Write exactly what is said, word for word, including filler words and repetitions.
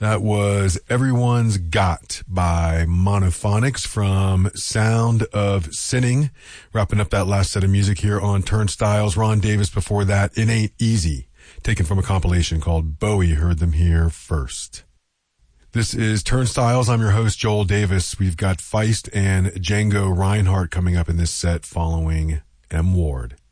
That was Everyone's Got by Monophonics from Sound of Sinning. Wrapping up that last set of music here on Turnstiles. Ron Davis before that, It Ain't Easy, taken from a compilation called Bowie Heard Them Here First. This is Turnstiles. I'm your host, Joel Davis. We've got Feist and Django Reinhardt coming up in this set following M. Ward.